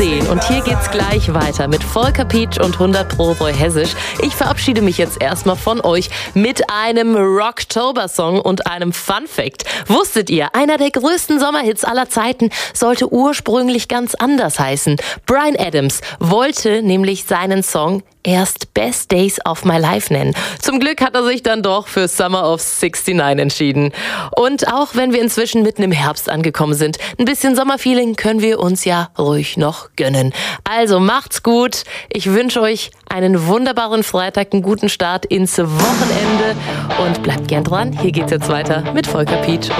10 und hier geht's gleich weiter mit Volker Pietsch und 100 Pro Roy Hessisch. Ich verabschiede mich jetzt erstmal von euch mit einem Rocktober-Song und einem Fun-Fact. Wusstet ihr, einer der größten Sommerhits aller Zeiten sollte ursprünglich ganz anders heißen. Bryan Adams wollte nämlich seinen Song erst Best Days of My Life nennen. Zum Glück hat er sich dann doch für Summer of 69 entschieden. Und auch wenn wir inzwischen mitten im Herbst angekommen sind, ein bisschen Sommerfeeling können wir uns ja ruhig noch gönnen. Also macht's gut. Ich wünsche euch einen wunderbaren Freitag, einen guten Start ins Wochenende und bleibt gern dran. Hier geht's jetzt weiter mit Volker Pietsch.